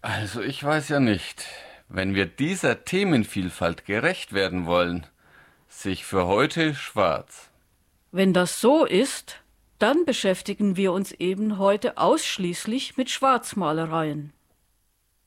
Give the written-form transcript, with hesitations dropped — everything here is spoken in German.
Also ich weiß ja nicht. Wenn wir dieser Themenvielfalt gerecht werden wollen, sich für heute schwarz. Wenn das so ist, dann beschäftigen wir uns eben heute ausschließlich mit Schwarzmalereien.